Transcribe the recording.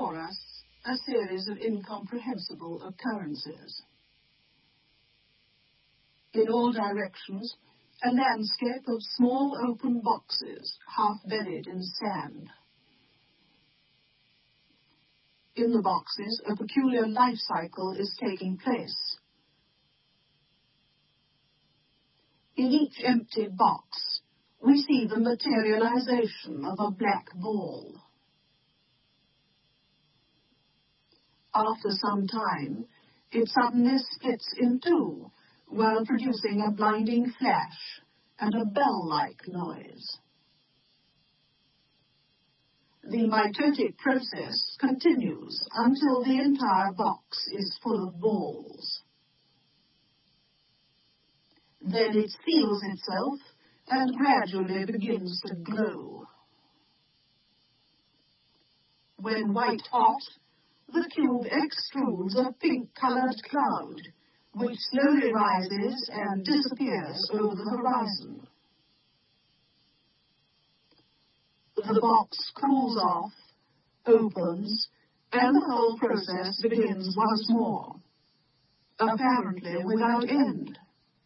before us a series of incomprehensible occurrences. In all directions, a landscape of small open boxes, half buried in sand. In the boxes, a peculiar life cycle is taking place. In each empty box, we see the materialization of a black ball. After some time, it suddenly splits in two, while producing a blinding flash and a bell-like noise. The mitotic process continues until the entire box is full of balls. Then it seals itself and gradually begins to glow. When white hot, the cube extrudes a pink-colored cloud, which slowly rises and disappears over the horizon. The box cools off, opens, and the whole process begins once more, apparently without end.